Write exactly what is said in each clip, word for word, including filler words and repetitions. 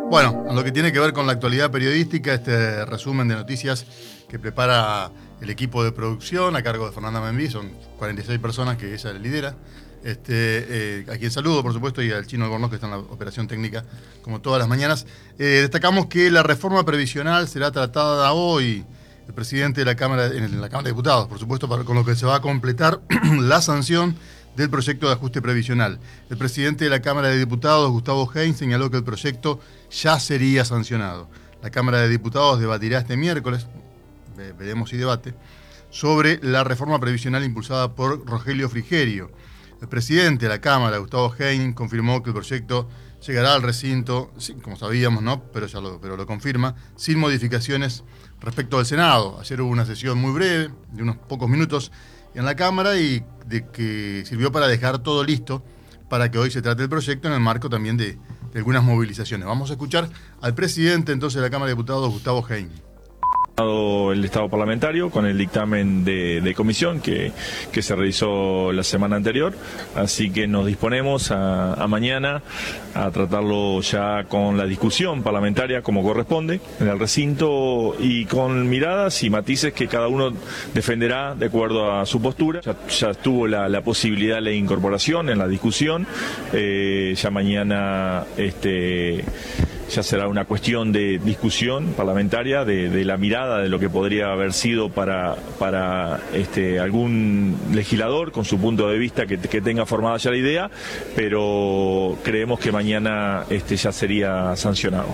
Bueno, en lo que tiene que ver con la actualidad periodística, este resumen de noticias que prepara el equipo de producción a cargo de Fernanda Menví, son cuarenta y seis personas que ella lidera. Este, eh, a quien saludo, por supuesto, y al Chino Albornoz, que está en la operación técnica, como todas las mañanas. Eh, destacamos que la reforma previsional será tratada hoy. El presidente de la Cámara, en la Cámara de Diputados, por supuesto, para, con lo que se va a completar la sanción del proyecto de ajuste previsional. El presidente de la Cámara de Diputados, Gustavo Heyns, señaló que el proyecto ya sería sancionado. La Cámara de Diputados debatirá este miércoles, veremos si debate, sobre la reforma previsional impulsada por Rogelio Frigerio. El presidente de la Cámara, Gustavo Heyns, confirmó que el proyecto llegará al recinto, sí, como sabíamos, ¿no? Pero ya lo, pero lo confirma, sin modificaciones respecto al Senado. Ayer hubo una sesión muy breve, de unos pocos minutos, en la Cámara, y de que sirvió para dejar todo listo para que hoy se trate el proyecto en el marco también de, de algunas movilizaciones. Vamos a escuchar al presidente entonces de la Cámara de Diputados, Gustavo Heyns. El Estado parlamentario con el dictamen de, de comisión que, que se realizó la semana anterior, así que nos disponemos a, a mañana a tratarlo ya con la discusión parlamentaria como corresponde en el recinto y con miradas y matices que cada uno defenderá de acuerdo a su postura. Ya, ya tuvo la, la posibilidad de la incorporación en la discusión, eh, ya mañana este ya será una cuestión de discusión parlamentaria, de, de la mirada de lo que podría haber sido para, para este, algún legislador con su punto de vista que, que tenga formada ya la idea, pero creemos que mañana este, ya sería sancionado.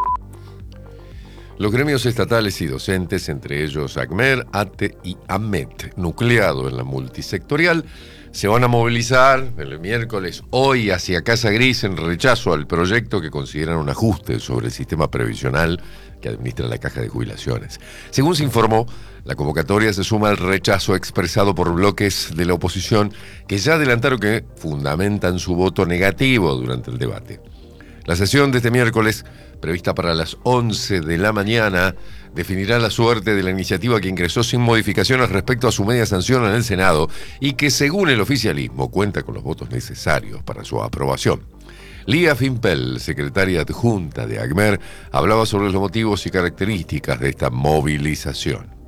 Los gremios estatales y docentes, entre ellos ACMER, ATE y AMET, nucleado en la multisectorial, se van a movilizar el miércoles hoy hacia Casa Gris en rechazo al proyecto que consideran un ajuste sobre el sistema previsional que administra la Caja de Jubilaciones. Según se informó, la convocatoria se suma al rechazo expresado por bloques de la oposición que ya adelantaron que fundamentan su voto negativo durante el debate. La sesión de este miércoles, prevista para las once de la mañana, definirá la suerte de la iniciativa que ingresó sin modificaciones respecto a su media sanción en el Senado y que, según el oficialismo, cuenta con los votos necesarios para su aprobación. Lía Fimpel, secretaria adjunta de ACMER, hablaba sobre los motivos y características de esta movilización.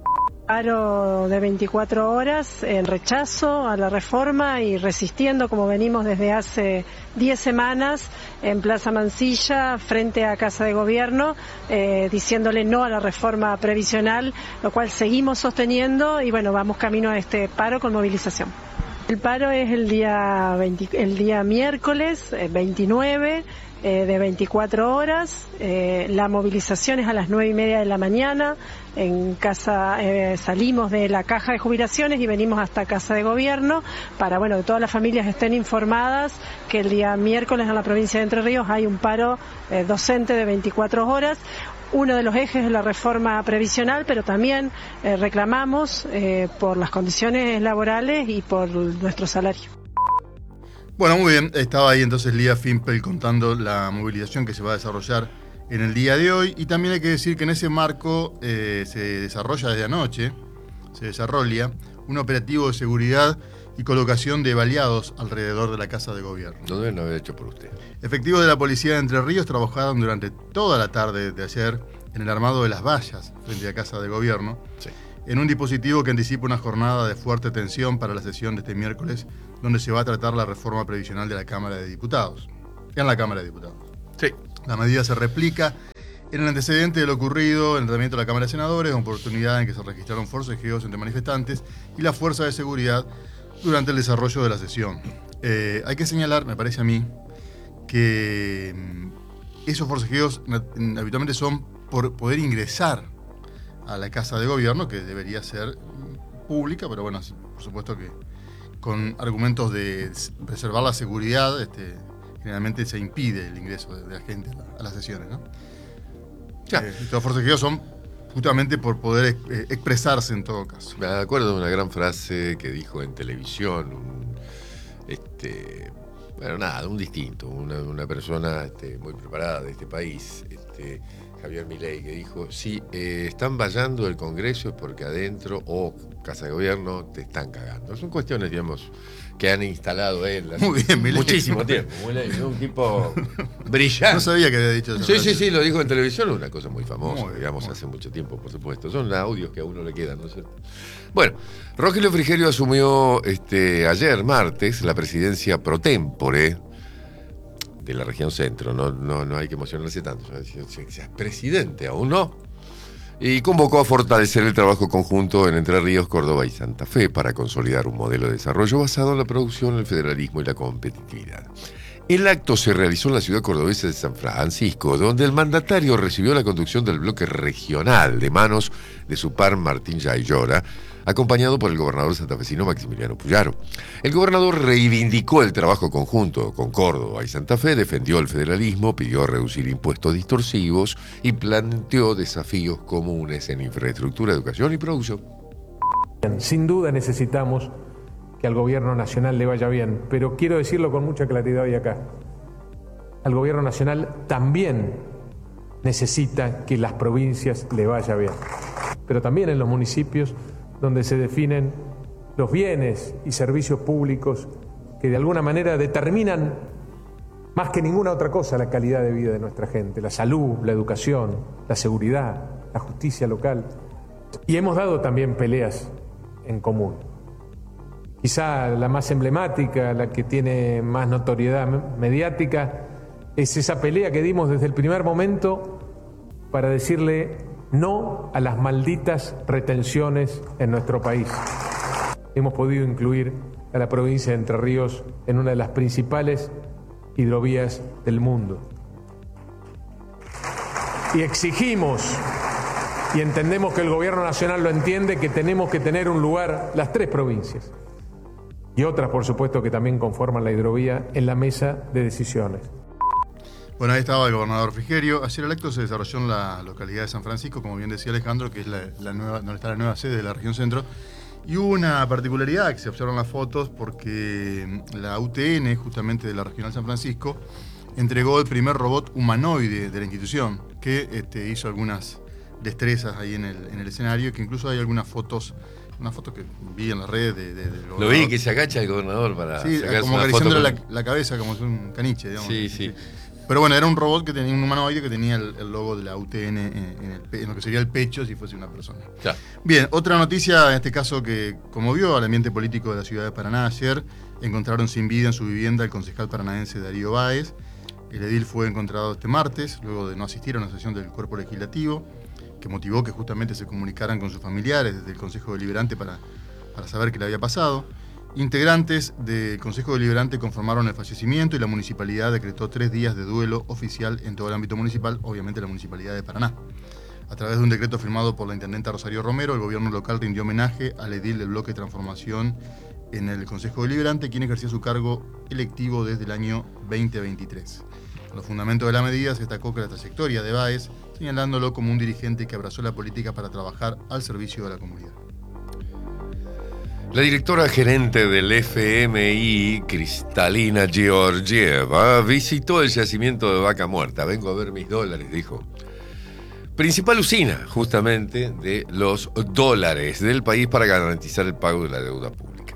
Paro de veinticuatro horas en rechazo a la reforma y resistiendo como venimos desde hace diez semanas en Plaza Mansilla frente a Casa de Gobierno, eh, diciéndole no a la reforma previsional, lo cual seguimos sosteniendo y bueno, vamos camino a este paro con movilización. El paro es el día, veinte, el día miércoles eh, veintinueve eh, de veinticuatro horas, eh, la movilización es a las nueve y media de la mañana, en casa eh, salimos de la Caja de Jubilaciones y venimos hasta Casa de Gobierno para bueno que todas las familias estén informadas que el día miércoles en la provincia de Entre Ríos hay un paro eh, docente de veinticuatro horas. Uno de los ejes es la reforma previsional, pero también eh, reclamamos eh, por las condiciones laborales y por nuestro salario. Bueno, muy bien, estaba ahí entonces Lía Fimpel contando la movilización que se va a desarrollar en el día de hoy, y también hay que decir que en ese marco eh, se desarrolla desde anoche, se desarrolla un operativo de seguridad y colocación de baleados alrededor de la Casa de Gobierno. No deben haber hecho por usted. Efectivos de la Policía de Entre Ríos trabajaron durante toda la tarde de ayer en el armado de las vallas frente a Casa de Gobierno, sí, en un dispositivo que anticipa una jornada de fuerte tensión para la sesión de este miércoles, donde se va a tratar la reforma previsional de la Cámara de Diputados. En la Cámara de Diputados. Sí. La medida se replica en el antecedente de lo ocurrido en el tratamiento de la Cámara de Senadores, oportunidad en que se registraron forcejeos entre manifestantes y la fuerza de seguridad durante el desarrollo de la sesión. Eh, hay que señalar, me parece a mí, que esos forcejeos habitualmente son por poder ingresar a la Casa de Gobierno, que debería ser pública, pero bueno, por supuesto que con argumentos de preservar la seguridad, este, generalmente se impide el ingreso de, de la gente a, la, a las sesiones, ¿no? Ya. Eh, estos forcejeos son justamente por poder eh, expresarse en todo caso. Me acuerdo de una gran frase que dijo en televisión, un, este, bueno, nada, un distinto, una, una persona este, muy preparada de este país, este, Javier Milei, que dijo, si eh, están vallando el Congreso es porque adentro o Casa de Gobierno te están cagando. Son cuestiones, digamos, que han instalado él hace Muy bien, Milei. muchísimo tiempo. Milei, un tipo brillante. No sabía que había dicho eso. Sí, sí, sí, lo dijo en televisión, una cosa muy famosa, Muy bien, digamos, muy hace mucho tiempo, por supuesto. Son audios que a uno le quedan, ¿no es cierto? Bueno, Rogelio Frigerio asumió este, ayer, martes, la presidencia pro tempore de la región centro. No, no, no hay que emocionarse tanto. Es presidente, aún no. Y convocó a fortalecer el trabajo conjunto en Entre Ríos, Córdoba y Santa Fe para consolidar un modelo de desarrollo basado en la producción, el federalismo y la competitividad. El acto se realizó en la ciudad cordobesa de San Francisco, donde el mandatario recibió la conducción del bloque regional de manos de su par Martín Yayora, acompañado por el gobernador santafesino Maximiliano Puyaro. El gobernador reivindicó el trabajo conjunto con Córdoba y Santa Fe, defendió el federalismo, pidió reducir impuestos distorsivos y planteó desafíos comunes en infraestructura, educación y producción. Sin duda necesitamos que al gobierno nacional le vaya bien, pero quiero decirlo con mucha claridad hoy acá. Al gobierno nacional también necesita que las provincias le vaya bien, pero también en los municipios donde se definen los bienes y servicios públicos que de alguna manera determinan más que ninguna otra cosa la calidad de vida de nuestra gente, la salud, la educación, la seguridad, la justicia local. Y hemos dado también peleas en común. Quizá la más emblemática, la que tiene más notoriedad mediática, es esa pelea que dimos desde el primer momento para decirle no a las malditas retenciones en nuestro país. Hemos podido incluir a la provincia de Entre Ríos en una de las principales hidrovías del mundo. Y exigimos, y entendemos que el gobierno nacional lo entiende, que tenemos que tener un lugar, las tres provincias, y otras, por supuesto, que también conforman la hidrovía, en la mesa de decisiones. Bueno, ahí estaba el gobernador Frigerio. Ayer el acto se desarrolló en la localidad de San Francisco, como bien decía Alejandro, que es la, la nueva, donde está la nueva sede de la región centro. Y hubo una particularidad que se observan las fotos porque la U T N, justamente de la regional San Francisco, entregó el primer robot humanoide de la institución, que este, hizo algunas destrezas ahí en el, en el escenario, que incluso hay algunas fotos, unas fotos que vi en las redes de, de, del Lo vi que se agacha el gobernador para sí, sacarse como una acariciándole foto con... la, la cabeza, como si fuera un caniche, digamos. Sí, sí. Pero bueno, era un robot que tenía un humanoide que tenía el, el logo de la U T N en, en, el, en lo que sería el pecho si fuese una persona. Ya. Bien, otra noticia en este caso que conmovió al ambiente político de la ciudad de Paraná ayer. Encontraron sin vida en su vivienda el concejal paranaense Darío Báez. El edil fue encontrado este martes, luego de no asistir a una sesión del cuerpo legislativo, que motivó que justamente se comunicaran con sus familiares desde el Consejo Deliberante para, para saber qué le había pasado. Integrantes del Consejo Deliberante conformaron el fallecimiento y la municipalidad decretó tres días de duelo oficial en todo el ámbito municipal, obviamente la municipalidad de Paraná. A través de un decreto firmado por la intendenta Rosario Romero, el gobierno local rindió homenaje al edil del bloque de transformación en el Consejo Deliberante, quien ejerció su cargo electivo desde el año veinte veintitrés. En los fundamentos de la medida se destacó que la trayectoria de Báez, señalándolo como un dirigente que abrazó la política para trabajar al servicio de la comunidad. La directora gerente del F M I, Cristalina Georgieva, visitó el yacimiento de Vaca Muerta. Vengo a ver mis dólares, dijo. Principal usina, justamente, de los dólares del país para garantizar el pago de la deuda pública.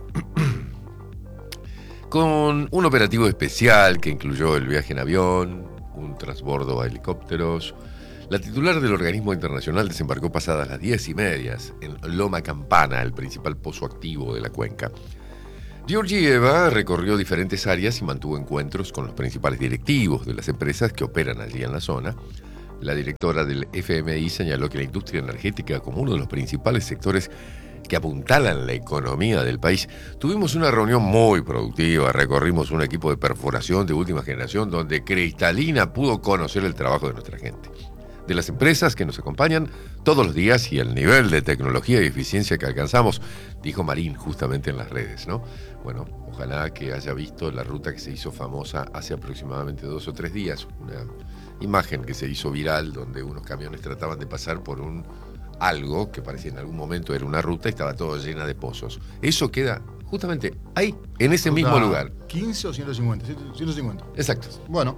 Con un operativo especial que incluyó el viaje en avión, un transbordo a helicópteros, la titular del organismo internacional desembarcó pasadas las diez y medias en Loma Campana, el principal pozo activo de la cuenca. Georgieva recorrió diferentes áreas y mantuvo encuentros con los principales directivos de las empresas que operan allí en la zona. La directora del F M I señaló que la industria energética, como uno de los principales sectores que apuntalan la economía del país. Tuvimos una reunión muy productiva, recorrimos un equipo de perforación de última generación donde Cristalina pudo conocer el trabajo de nuestra gente, de las empresas que nos acompañan todos los días y el nivel de tecnología y eficiencia que alcanzamos, dijo Marín justamente en las redes, ¿no? Bueno, ojalá que haya visto la ruta que se hizo famosa hace aproximadamente dos o tres días, una imagen que se hizo viral donde unos camiones trataban de pasar por un algo que parecía en algún momento era una ruta y estaba todo llena de pozos. Eso queda justamente ahí, en ese mismo lugar. ¿quince o ciento cincuenta? ciento cincuenta. Exacto. Bueno,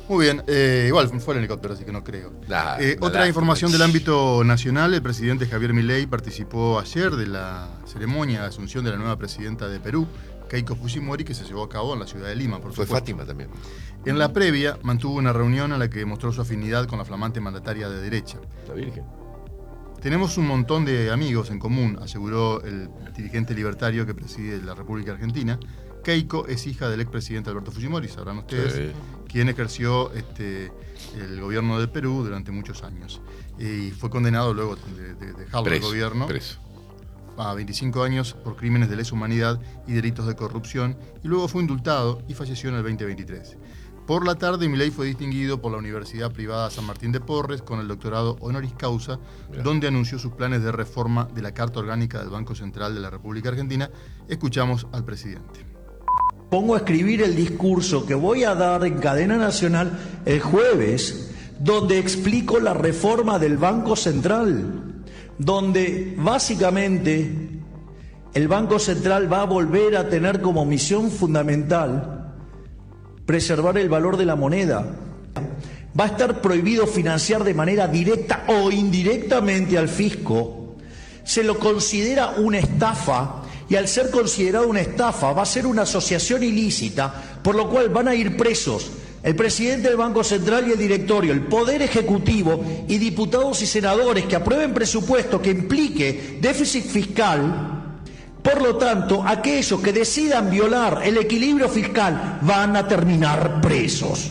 Muy bien, eh, igual fue el helicóptero, así que no creo. Nah, eh, otra nah, información nah. del ámbito nacional, el presidente Javier Milei participó ayer de la ceremonia de asunción de la nueva presidenta de Perú, Keiko Fujimori, que se llevó a cabo en la ciudad de Lima, por Fue supuesto. Fátima también. En la previa mantuvo una reunión en la que mostró su afinidad con la flamante mandataria de derecha. La Virgen. Tenemos un montón de amigos en común, aseguró el dirigente libertario que preside la República Argentina. Keiko es hija del expresidente Alberto Fujimori, sabrán ustedes, Sí. quien ejerció este, el gobierno del Perú durante muchos años. Y fue condenado luego de, de dejarlo el Preso, gobierno preso. a veinticinco años por crímenes de lesa humanidad y delitos de corrupción, y luego fue indultado y falleció en el veinte veintitrés. Por la tarde, Milei fue distinguido por la Universidad Privada San Martín de Porres con el doctorado honoris causa, Mirá. donde anunció sus planes de reforma de la Carta Orgánica del Banco Central de la República Argentina. Escuchamos al presidente. Pongo a escribir el discurso que voy a dar en cadena nacional el jueves, donde explico la reforma del Banco Central, donde básicamente el Banco Central va a volver a tener como misión fundamental preservar el valor de la moneda. Va a estar prohibido financiar de manera directa o indirectamente al fisco. Se lo considera una estafa, y al ser considerado una estafa va a ser una asociación ilícita, por lo cual van a ir presos el presidente del Banco Central y el directorio, el Poder Ejecutivo y diputados y senadores que aprueben presupuesto que implique déficit fiscal. Por lo tanto, aquellos que decidan violar el equilibrio fiscal van a terminar presos.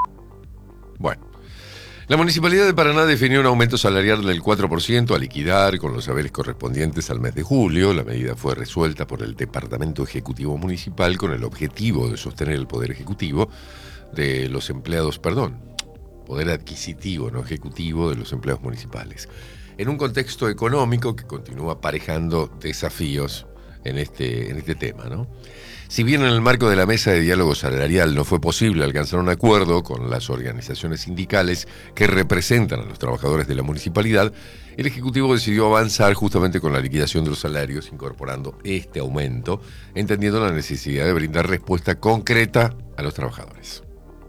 Bueno, la Municipalidad de Paraná definió un aumento salarial del cuatro por ciento a liquidar con los saberes correspondientes al mes de julio. La medida fue resuelta por el Departamento Ejecutivo Municipal con el objetivo de sostener el poder ejecutivo de los empleados, perdón, poder adquisitivo, no ejecutivo, de los empleados municipales. En un contexto económico que continúa aparejando desafíos en este, en este tema, ¿no? Si bien en el marco de la mesa de diálogo salarial no fue posible alcanzar un acuerdo con las organizaciones sindicales que representan a los trabajadores de la municipalidad, el Ejecutivo decidió avanzar justamente con la liquidación de los salarios, incorporando este aumento, entendiendo la necesidad de brindar respuesta concreta a los trabajadores.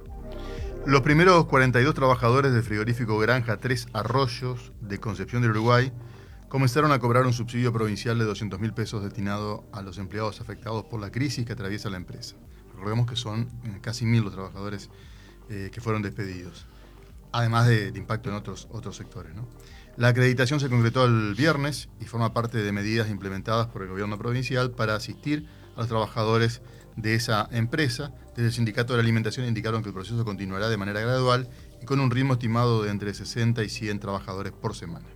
Los primeros cuarenta y dos trabajadores del frigorífico Granja Tres Arroyos de Concepción del Uruguay comenzaron a cobrar un subsidio provincial de doscientos mil pesos destinado a los empleados afectados por la crisis que atraviesa la empresa. Recordemos que son casi mil los trabajadores eh, que fueron despedidos, además de, de impacto en otros, otros sectores, ¿no? La acreditación se concretó el viernes y forma parte de medidas implementadas por el gobierno provincial para asistir a los trabajadores de esa empresa. Desde el Sindicato de la Alimentación indicaron que el proceso continuará de manera gradual y con un ritmo estimado de entre sesenta y cien trabajadores por semana.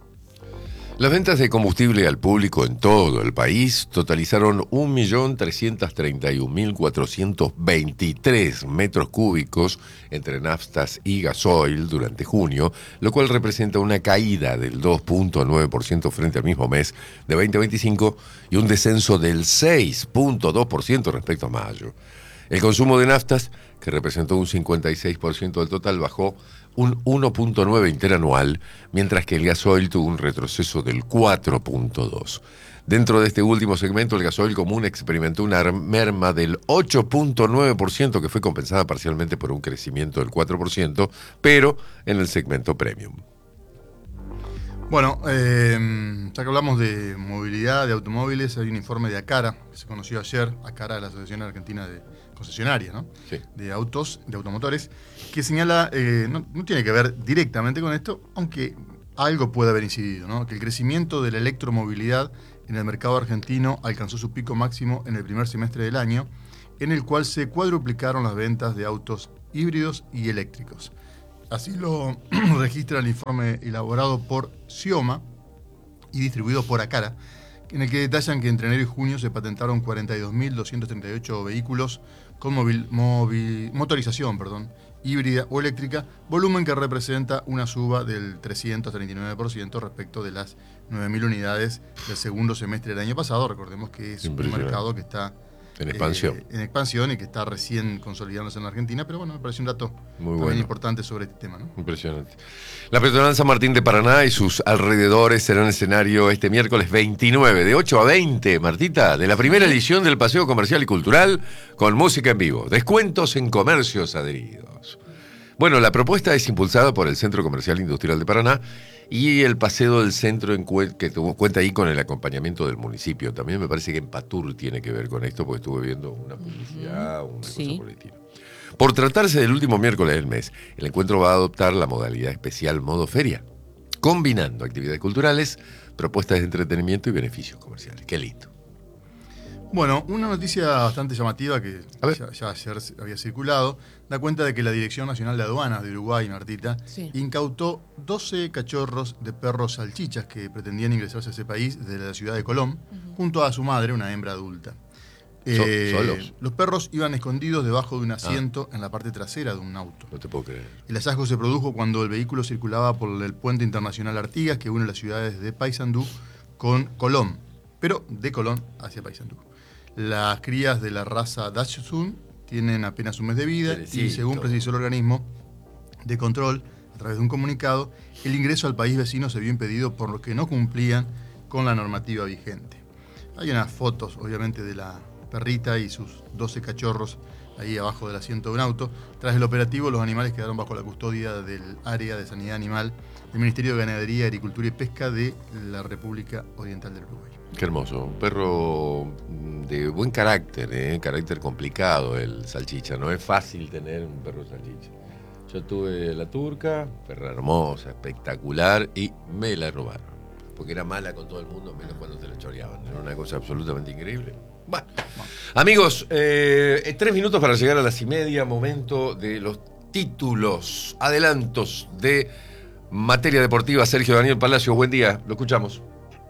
Las ventas de combustible al público en todo el país totalizaron un millón trescientos treinta y un mil cuatrocientos veintitrés metros cúbicos entre naftas y gasoil durante junio, lo cual representa una caída del dos punto nueve por ciento frente al mismo mes de veinte veinticinco y un descenso del seis punto dos por ciento respecto a mayo. El consumo de naftas, que representó un cincuenta y seis por ciento del total, bajó un uno punto nueve por ciento interanual, mientras que el gasoil tuvo un retroceso del cuatro punto dos por ciento. Dentro de este último segmento, el gasoil común experimentó una merma del ocho punto nueve por ciento, que fue compensada parcialmente por un crecimiento del cuatro por ciento, pero en el segmento premium. Bueno, eh, ya que hablamos de movilidad, de automóviles, hay un informe de ACARA, que se conoció ayer, ACARA de la Asociación Argentina de Concesionarias, ¿no? Sí. De autos, de automotores, que señala, eh, no, no tiene que ver directamente con esto, aunque algo puede haber incidido, ¿no? Que el crecimiento de la electromovilidad en el mercado argentino alcanzó su pico máximo en el primer semestre del año, en el cual se cuadruplicaron las ventas de autos híbridos y eléctricos. Así lo registra el informe elaborado por Sioma y distribuido por ACARA, en el que detallan que entre enero y junio se patentaron cuarenta y dos mil doscientos treinta y ocho vehículos con móvil, móvil, motorización perdón, híbrida o eléctrica, volumen que representa una suba del trescientos treinta y nueve por ciento respecto de las nueve mil unidades del segundo semestre del año pasado. Recordemos que es un mercado que está en expansión. Eh, en expansión y que está recién consolidándose en la Argentina, pero bueno, me parece un dato muy también bueno, importante sobre este tema, ¿no? Impresionante. La Peatonal San Martín de Paraná y sus alrededores serán escenario este miércoles veintinueve, de ocho a veinte, Martita, de la primera edición del Paseo Comercial y Cultural con música en vivo, descuentos en comercios adheridos. Bueno, la propuesta es impulsada por el Centro Comercial Industrial de Paraná y el Paseo del Centro en cue- que tuvo, cuenta ahí con el acompañamiento del municipio. También me parece que Empatur tiene que ver con esto, porque estuve viendo una publicidad, una Sí. cosa por el estilo. Por tratarse del último miércoles del mes, el encuentro va a adoptar la modalidad especial modo feria, combinando actividades culturales, propuestas de entretenimiento y beneficios comerciales. Qué lindo. Bueno, una noticia bastante llamativa que A ver. ya, ya ayer había circulado, da cuenta de que la Dirección Nacional de Aduanas de Uruguay, Martita, Sí. incautó doce cachorros de perros salchichas que pretendían ingresarse a ese país desde la ciudad de Colón, junto a su madre, una hembra adulta. So- ¿solos? Los perros iban escondidos debajo de un asiento en la parte trasera de un auto. No te puedo creer. El hallazgo se produjo cuando el vehículo circulaba por el puente internacional Artigas, que une las ciudades de Paysandú con Colón, pero de Colón hacia Paysandú. Las crías de la raza Dachshund tienen apenas un mes de vida y, Felicito. según precisó el organismo de control, a través de un comunicado, el ingreso al país vecino se vio impedido por lo que no cumplían con la normativa vigente. Hay unas fotos, obviamente, de la perrita y sus doce cachorros ahí abajo del asiento de un auto. Tras el operativo, los animales quedaron bajo la custodia del área de sanidad animal del Ministerio de Ganadería, Agricultura y Pesca de la República Oriental del Uruguay. Qué hermoso. Un perro de buen carácter, ¿eh? Carácter complicado el salchicha. No es fácil tener un perro salchicha. Yo tuve la turca, perra hermosa, espectacular, y me la robaron. Porque era mala con todo el mundo, menos cuando se la choreaban. Era una cosa absolutamente increíble. Bueno, amigos, eh, tres minutos para llegar a las y media, momento de los títulos, adelantos de materia deportiva. Sergio Daniel Palacio, buen día, lo escuchamos.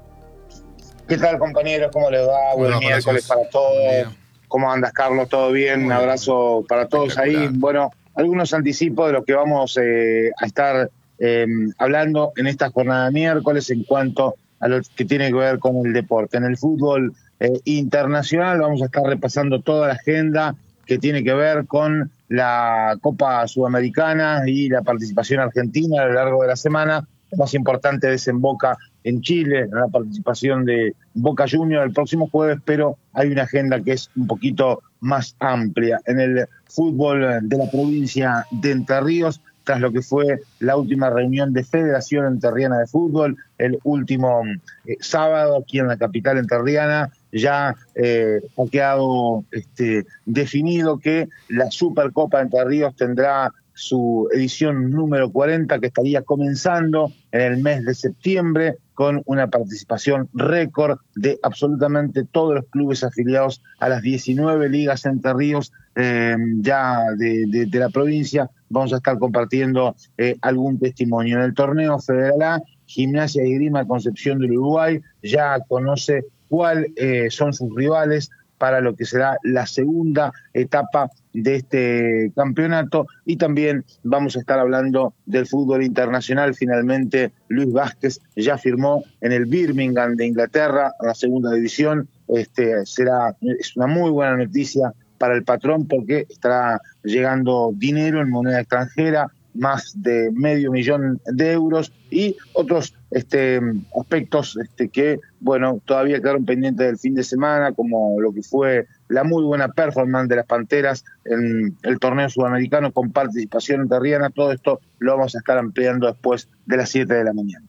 ¿Qué tal, compañeros? ¿Cómo les va? Buen Hola, miércoles Palacios. para todos. Buen día. ¿Cómo andas, Carlos? ¿Todo bien? Un abrazo para todos ahí. Espectacular. Bueno, algunos anticipos de lo que vamos eh, a estar eh, hablando en esta jornada de miércoles en cuanto a lo que tiene que ver con el deporte. En el fútbol eh, internacional vamos a estar repasando toda la agenda que tiene que ver con la Copa Sudamericana y la participación argentina a lo largo de la semana. Lo más importante desemboca en Chile, en la participación de Boca Juniors el próximo jueves, pero hay una agenda que es un poquito más amplia. En el fútbol de la provincia de Entre Ríos, tras lo que fue la última reunión de Federación Entrerriana de Fútbol, el último eh, sábado aquí en la capital entrerriana, ya eh, ha quedado este, definido que la Supercopa Entre Ríos tendrá su edición número cuarenta, que estaría comenzando en el mes de septiembre, con una participación récord de absolutamente todos los clubes afiliados a las diecinueve ligas Entre Ríos eh, ya de, de, de la provincia. Vamos a estar compartiendo eh, algún testimonio. En el torneo Federal A, Gimnasia y Esgrima Concepción del Uruguay ya conoce cuáles eh, son sus rivales para lo que será la segunda etapa de este campeonato, y también vamos a estar hablando del fútbol internacional. Finalmente Luis Vázquez ya firmó en el Birmingham de Inglaterra, la segunda división. Este será es una muy buena noticia para el patrón, porque estará llegando dinero en moneda extranjera, más de medio millón de euros, y otros este, aspectos este, que, bueno, todavía quedaron pendientes del fin de semana, como lo que fue la muy buena performance de las Panteras en el torneo sudamericano con participación entrerriana. Todo esto lo vamos a estar ampliando después de las siete de la mañana.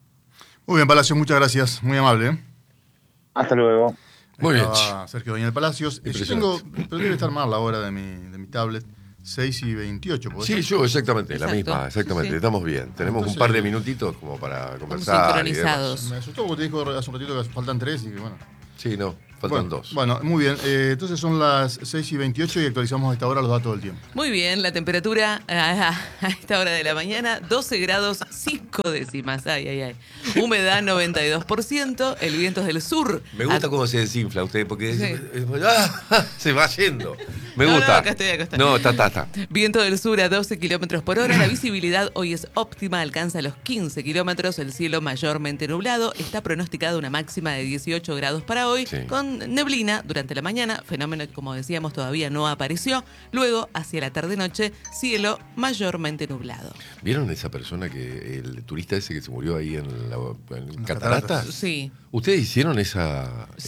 Muy bien, Palacios, muchas gracias. Muy amable. ¿eh? Hasta luego. Muy bien. Estaba Sergio Daniel Palacios. Eh, Yo tengo, pero debe estar mal la hora de mi, de mi tablet. seis y veintiocho, ¿puede Sí, ser? yo exactamente, la Exacto. misma, exactamente, Sí, sí. estamos bien. Tenemos Entonces, un par de minutitos como para conversar. y demás. sincronizados. Me asustó porque te dijo hace un ratito que faltan tres y que bueno. Sí, no, faltan bueno, dos. Bueno, muy bien. Eh, entonces son las seis y veintiocho y actualizamos a esta hora los datos del tiempo. Muy bien, la temperatura a, a esta hora de la mañana, doce grados cinco décimas. Ay, ay, ay. Humedad noventa y dos por ciento, el viento es del sur. Me gusta A- cómo se desinfla usted, porque Sí. ¡ah! se va yendo. Me No, gusta. no, acá estoy, acá estoy. No, está, está, está. Viento del sur a doce kilómetros por hora. La visibilidad hoy es óptima, alcanza los quince kilómetros. El cielo mayormente nublado. Está pronosticada una máxima de dieciocho grados para hoy, Sí. con neblina durante la mañana. Fenómeno que, como decíamos, todavía no apareció. Luego, hacia la tarde-noche, cielo mayormente nublado. ¿Vieron esa persona que, el turista ese que se murió ahí en la en las Cataratas? cataratas. Sí. ¿Ustedes hicieron esa...? Sí.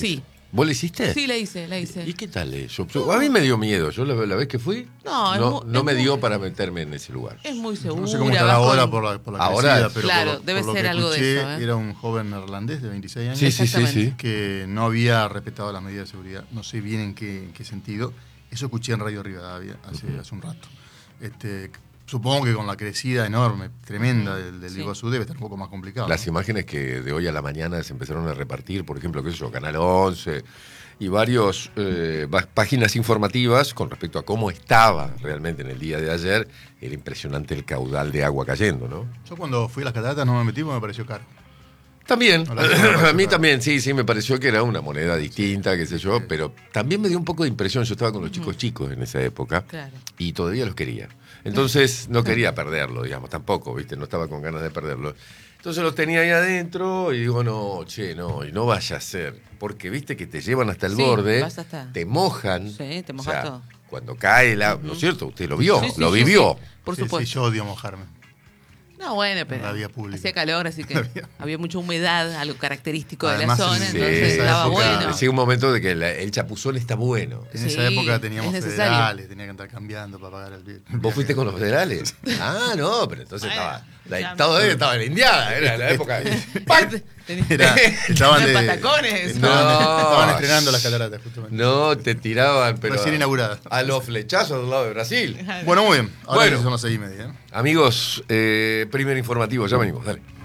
¿Vos le hiciste? Sí, la hice, la hice. ¿Y qué tal eso? Yo- a mí me dio miedo. Yo la, la vez que fui, No, es no, mu- no es me muy- dio para meterme en ese lugar. Es muy seguro. No sé cómo estará vas ahora con- por la, por la Ahora, crecida, pero claro, por, debe por lo ser que algo de escuché, eso, ¿eh? era un joven neerlandés de veintiséis años Sí, sí, sí, Exactamente. sí. que no había respetado las medidas de seguridad. No sé bien en qué, en qué sentido. Eso escuché en Radio Rivadavia hace, hace un rato. Este, supongo que con la crecida enorme, tremenda del, del Sí. Iguazú debe estar un poco más complicado. Las ¿no? imágenes que de hoy a la mañana se empezaron a repartir, por ejemplo, qué sé yo, Canal once y varias páginas informativas con respecto a cómo estaba realmente en el día de ayer, era impresionante el caudal de agua cayendo, ¿no? Yo cuando fui a las cataratas no me metí porque me pareció caro. También, No, la verdad me pareció a mí caro. también, sí, sí, me pareció que era una moneda distinta, qué sé yo, pero también me dio un poco de impresión, yo estaba con los chicos chicos en esa época Claro. y todavía los quería. Entonces no quería perderlo, digamos, tampoco, ¿viste? No estaba con ganas de perderlo. Entonces los tenía ahí adentro y digo, no, che, no, y no vaya a ser, porque viste que te llevan hasta el Sí, borde, vas hasta- te mojan. Sí, te o mojas sea, todo. cuando cae el agua, ¿no es cierto? Usted lo vio, Sí, sí, lo sí, vivió. sí. Por Sí, sí, supuesto. yo odio mojarme. No, bueno, pero la vía pública. hacía calor, así que La vía- había mucha humedad, algo característico Además, de la zona, sí, entonces esa estaba época- bueno. Llega un momento de que la- el chapuzón está bueno. En Sí, esa época teníamos es necesario. federales, tenía que andar cambiando para pagar el bien. ¿Vos fuiste con los federales? Ah, no, pero entonces Bueno, estaba. La, ya- todo estaba en la Indiana, era la época. Era, estaban, de- patacones. estaban, No. estaban estrenando las cataratas, justamente. No, te tiraban, pero. Recién inaugurada. A los flechazos del lado de Brasil. Bueno, muy bien. Ahora Bueno. sí son las seis y media. ¿eh? Amigos, eh, primer informativo, ya venimos, dale.